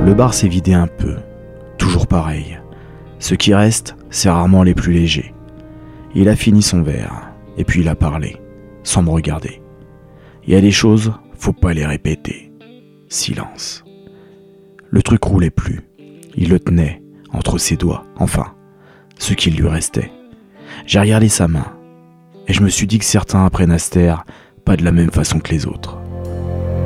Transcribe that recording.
Le bar s'est vidé un peu. Toujours pareil. Ce qui reste, c'est rarement les plus légers. Il a fini son verre, et puis il a parlé, sans me regarder. Il y a des choses, faut pas les répéter. Silence. Le truc roulait plus. Il le tenait entre ses doigts, enfin, ce qu'il lui restait. J'ai regardé sa main, et je me suis dit que certains apprennent à se taire pas de la même façon que les autres.